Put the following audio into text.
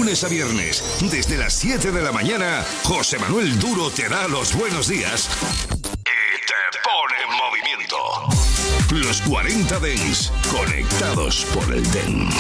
lunes a viernes, desde las 7 de la mañana, José Manuel Duro te da los buenos días y te pone en movimiento. Los 40 Dance, conectados por el Dance.